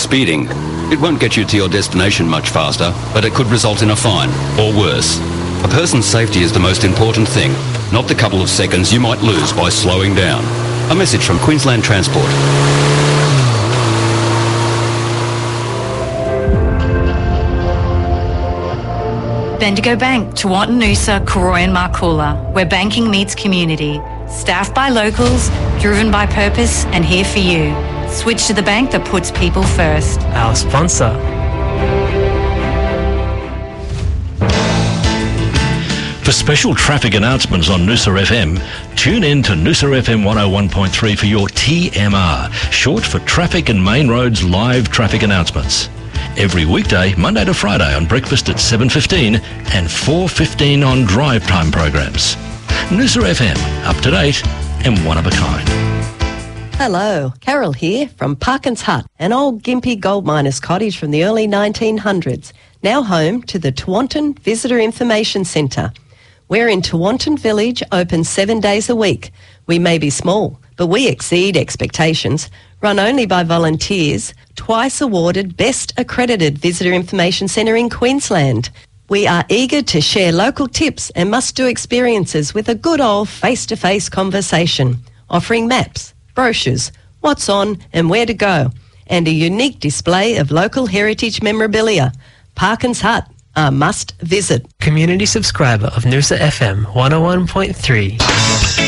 speeding. It won't get you to your destination much faster, but it could result in a fine, or worse. A person's safety is the most important thing, not the couple of seconds you might lose by slowing down. A message from Queensland Transport. Bendigo Bank, Tewantin Noosa, Koroy and Markoola, where banking meets community. Staffed by locals, driven by purpose and here for you. Switch to the bank that puts people first. Our sponsor. For special traffic announcements on Noosa FM, tune in to Noosa FM 101.3 for your TMR, short for Traffic and Main Roads live traffic announcements. Every weekday, Monday to Friday on breakfast at 7:15 and 4:15 on drive time programs. Noosa FM, up to date and one of a kind. Hello, Carol here from Parkins Hut, an old Gympie gold miners' cottage from the early 1900s, now home to the Tewantin Visitor Information Centre. We're in Tewantin Village, open 7 days a week. We may be small, but we exceed expectations. Run only by volunteers, twice awarded Best Accredited Visitor Information Centre in Queensland. We are eager to share local tips and must-do experiences with a good old face-to-face conversation, offering maps, brochures, what's on and where to go, and a unique display of local heritage memorabilia. Parkins Hut, a must visit. Community subscriber of Noosa FM 101.3.